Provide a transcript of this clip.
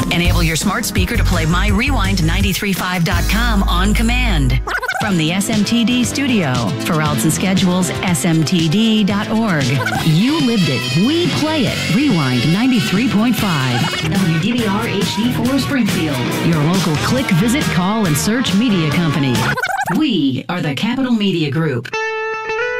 Enable your smart speaker to play myrewind935.com on command. From the SMTD studio, for odds and schedules, smtd.org. You lived it. We play it. Rewind 93.5. WDBR HD4 Springfield. Your local click, visit, call, and search media company. We are the Capital Media Group.